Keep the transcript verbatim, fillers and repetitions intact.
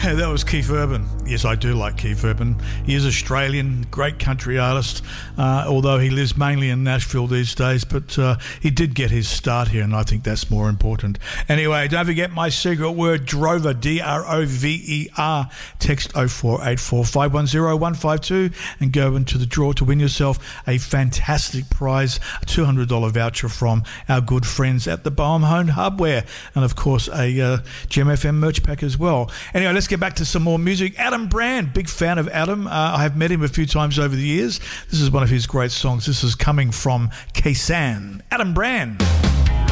That was Keith Urban. Yes, I do like Keith Urban. He is Australian, great country artist, uh, although he lives mainly in Nashville these days, but uh, he did get his start here, and I think that's more important. Anyway, don't forget my secret word, Drover, D R O V E R. Text oh four eight four, five one zero, one five two and go into the draw to win yourself a fantastic prize, a two hundred dollars voucher from our good friends at the Boehm Home Hardware, and of course a uh, Gem F M merch pack as well. Anyway, let's get back to some more music. Adam Brand, big fan of Adam. Uh, I have met him a few times over the years. This is one of his great songs. This is coming from Kaysan. Adam Brand.